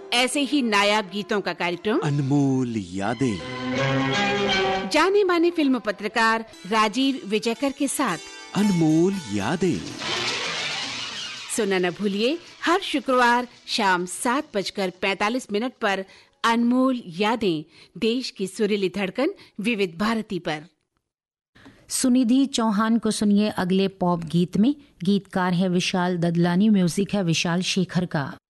ऐसे ही नायाब गीतों का कार्यक्रम अनमोल यादें। जाने माने फिल्म पत्रकार राजीव विजयकर के साथ अनमोल यादें सुनना न भूलिए हर शुक्रवार शाम 7:45 पर अनमोल यादें, देश की सुरीली धड़कन विविध भारती पर। सुनिधि चौहान को सुनिए अगले पॉप गीत में। गीतकार है विशाल ददलानी, म्यूजिक है विशाल शेखर का।